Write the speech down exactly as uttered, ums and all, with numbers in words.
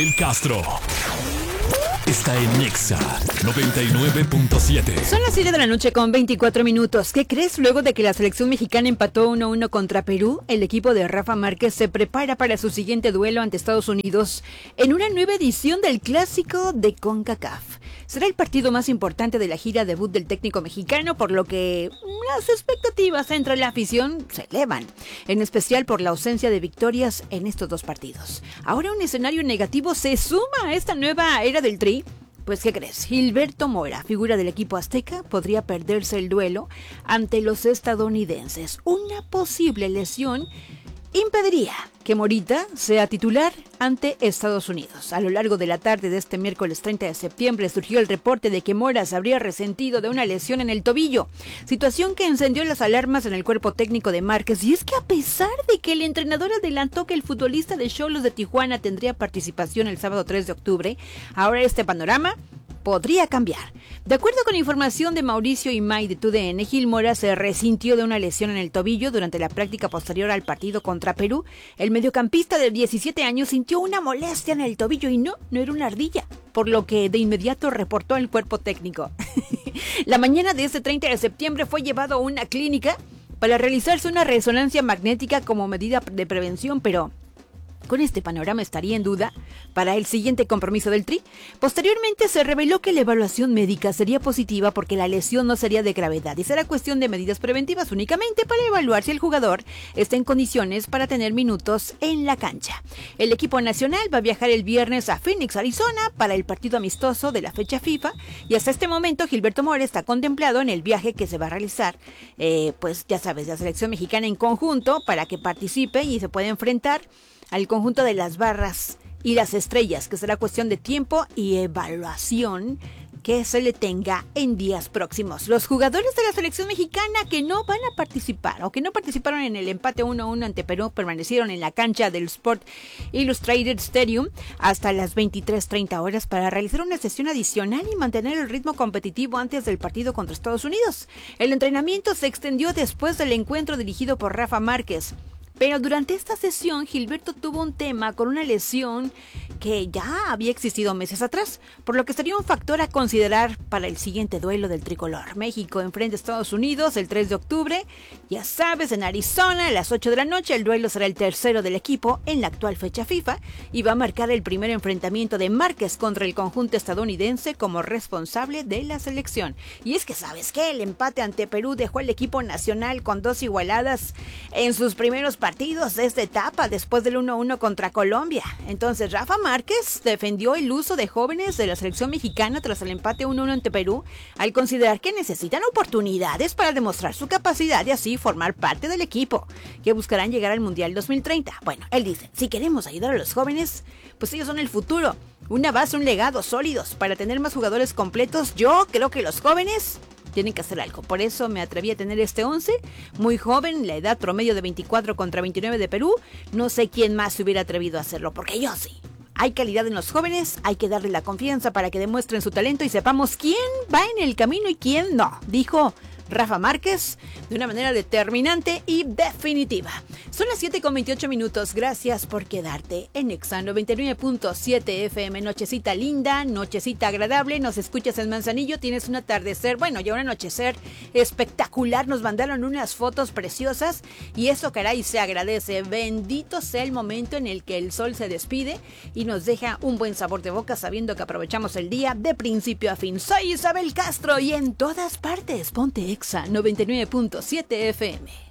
El Castro está en Nexa noventa y nueve punto siete. Son las siete de la noche con veinticuatro minutos. ¿Qué crees? Luego de que la selección mexicana empató uno a uno contra Perú, el equipo de Rafa Márquez se prepara para su siguiente duelo ante Estados Unidos en una nueva edición del Clásico de CONCACAF. Será el partido más importante de la gira debut del técnico mexicano, por lo que las expectativas entre la afición se elevan, en especial por la ausencia de victorias en estos dos partidos. Ahora un escenario negativo se suma a esta nueva era del Tri. Pues, ¿qué crees? Gilberto Mora, figura del equipo azteca, podría perderse el duelo ante los estadounidenses. Una posible lesión impediría que Morita sea titular ante Estados Unidos. A lo largo de la tarde de este miércoles treinta de septiembre surgió el reporte de que Mora se habría resentido de una lesión en el tobillo, situación que encendió las alarmas en el cuerpo técnico de Márquez. Y es que a pesar de que el entrenador adelantó que el futbolista de Xolos de Tijuana tendría participación el sábado tres de octubre, ahora este panorama podría cambiar. De acuerdo con información de Mauricio Imay de T U D N, Gil Mora se resintió de una lesión en el tobillo durante la práctica posterior al partido contra Perú. El mediocampista de diecisiete años sintió una molestia en el tobillo y no, no era una ardilla, por lo que de inmediato reportó al cuerpo técnico. La mañana de este treinta de septiembre fue llevado a una clínica para realizarse una resonancia magnética como medida de prevención, pero con este panorama estaría en duda para el siguiente compromiso del Tri. Posteriormente se reveló que la evaluación médica sería positiva porque la lesión no sería de gravedad y será cuestión de medidas preventivas únicamente para evaluar si el jugador está en condiciones para tener minutos en la cancha. El equipo nacional va a viajar el viernes a Phoenix, Arizona, para el partido amistoso de la fecha FIFA, y hasta este momento Gilberto Mora está contemplado en el viaje que se va a realizar, eh, pues ya sabes, la selección mexicana en conjunto para que participe y se pueda enfrentar al conjunto de las barras y las estrellas, que será cuestión de tiempo y evaluación que se le tenga en días próximos. Los jugadores de la selección mexicana que no van a participar o que no participaron en el empate uno a uno ante Perú permanecieron en la cancha del Sport Illustrated Stadium hasta las veintitrés treinta horas para realizar una sesión adicional y mantener el ritmo competitivo antes del partido contra Estados Unidos. El entrenamiento se extendió después del encuentro dirigido por Rafa Márquez. Pero durante esta sesión, Gilberto tuvo un tema con una lesión que ya había existido meses atrás, por lo que sería un factor a considerar para el siguiente duelo del tricolor. México enfrenta a Estados Unidos el tres de octubre, ya sabes, en Arizona a las ocho de la noche. El duelo será el tercero del equipo en la actual fecha FIFA y va a marcar el primer enfrentamiento de Márquez contra el conjunto estadounidense como responsable de la selección. Y es que, ¿sabes qué? El empate ante Perú dejó al equipo nacional con dos igualadas en sus primeros partidos partidos de esta etapa después del uno a uno contra Colombia. Entonces Rafa Márquez defendió el uso de jóvenes de la selección mexicana tras el empate uno a uno ante Perú, al considerar que necesitan oportunidades para demostrar su capacidad y así formar parte del equipo que buscarán llegar al Mundial dos mil treinta. Bueno, él dice, si queremos ayudar a los jóvenes, pues ellos son el futuro, una base, un legado sólidos para tener más jugadores completos. Yo creo que los jóvenes tienen que hacer algo. Por eso me atreví a tener este once, muy joven, la edad promedio de veinticuatro contra veintinueve de Perú. No sé quién más se hubiera atrevido a hacerlo, porque yo sí. Hay calidad en los jóvenes, hay que darle la confianza para que demuestren su talento y sepamos quién va en el camino y quién no, dijo Rafa Márquez de una manera determinante y definitiva. Son las siete con veintiocho minutos. Gracias por quedarte en Nexa noventa y nueve punto siete F M. Nochecita linda, nochecita agradable. Nos escuchas en Manzanillo. Tienes un atardecer, bueno, ya un anochecer espectacular. Nos mandaron unas fotos preciosas y eso, caray, se agradece. Bendito sea el momento en el que el sol se despide y nos deja un buen sabor de boca sabiendo que aprovechamos el día de principio a fin. Soy Isabel Castro y en todas partes ponte Nexa noventa y nueve punto siete F M.